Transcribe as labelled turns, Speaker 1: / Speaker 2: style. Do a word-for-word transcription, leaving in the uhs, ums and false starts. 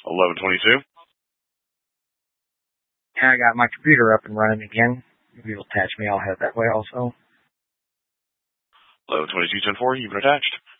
Speaker 1: eleven twenty-two.
Speaker 2: Yeah, I got my computer up and running again. If you'll attach me, I'll head that way also.
Speaker 1: eleven twenty-two ten four, you've been attached.